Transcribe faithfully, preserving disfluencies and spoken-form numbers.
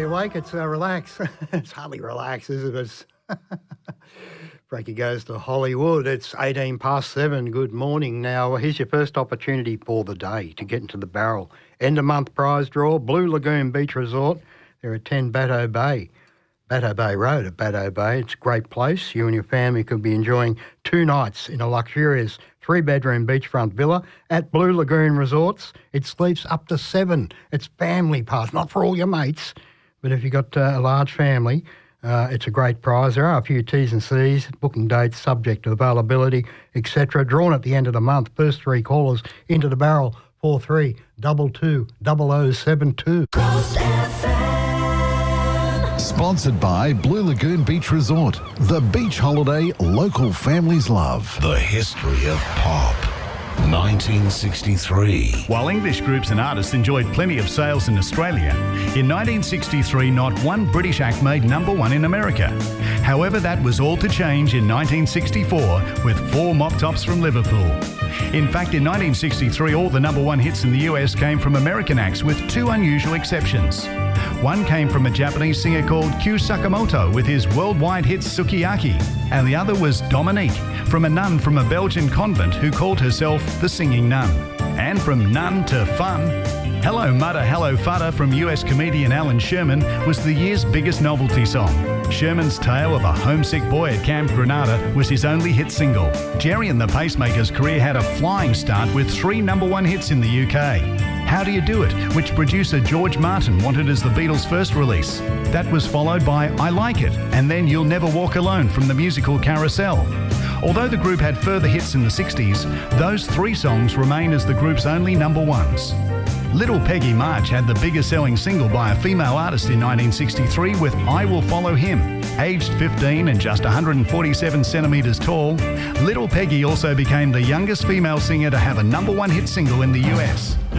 you awake? It's uh, relax. It's hardly relax, is it? It's Frankie Goes to Hollywood. It's eighteen past seven. Good morning. Now, here's your first opportunity for the day to get into the barrel. End of month prize draw, Blue Lagoon Beach Resort. They're at ten Batteau Bay. Batteau Bay Road at Batteau Bay. It's a great place. You and your family could be enjoying two nights in a luxurious three-bedroom beachfront villa at Blue Lagoon Resorts. It sleeps up to seven. It's family pass, not for all your mates, but if you've got uh, a large family, uh, it's a great prize. There are a few T's and C's, booking dates subject to availability, et cetera. Drawn at the end of the month. First three callers into the barrel, four three two two double oh seven two. Sponsored by Blue Lagoon Beach Resort, the beach holiday local families love. The history of pop. nineteen sixty-three. While English groups and artists enjoyed plenty of sales in Australia, in nineteen sixty-three not one British act made number one in America. However, that was all to change in nineteen sixty-four with four Mop Tops from Liverpool. In fact, in nineteen sixty-three all the number one hits in the U S came from American acts with two unusual exceptions. One came from a Japanese singer called Kyu Sakamoto with his worldwide hit Sukiyaki, and the other was Dominique from a nun from a Belgian convent who called herself the Singing Nun. And from nun to fun, Hello Mudder, Hello Fudder from U S comedian Alan Sherman was the year's biggest novelty song. Sherman's tale of a homesick boy at Camp Granada was his only hit single. Jerry and the Pacemakers' career had a flying start with three number one hits in the U K. How Do You Do It, which producer George Martin wanted as the Beatles' first release. That was followed by I Like It, and then You'll Never Walk Alone from the musical Carousel. Although the group had further hits in the sixties, those three songs remain as the group's only number ones. Little Peggy March had the biggest selling single by a female artist in nineteen sixty-three with I Will Follow Him. Aged fifteen and just one hundred forty-seven centimetres tall, Little Peggy also became the youngest female singer to have a number one hit single in the U S.